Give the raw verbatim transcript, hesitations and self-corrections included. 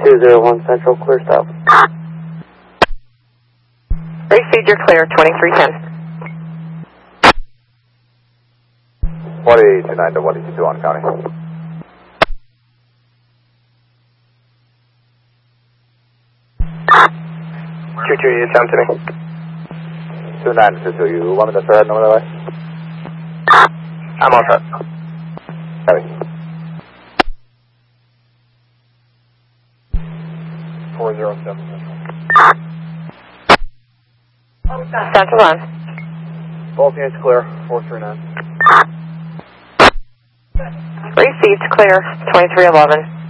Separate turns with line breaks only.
two zero one Central, clear stop.
Received, you're clear, twenty-three ten.
one eight two nine to one eight two on county.
two two, you sound to me.
two nine two two, you want me to start heading over that way?
I'm all set.
Copy.
four zero seven Central.
Central on.
Both units clear, four three nine.
Received, clear, twenty-three eleven.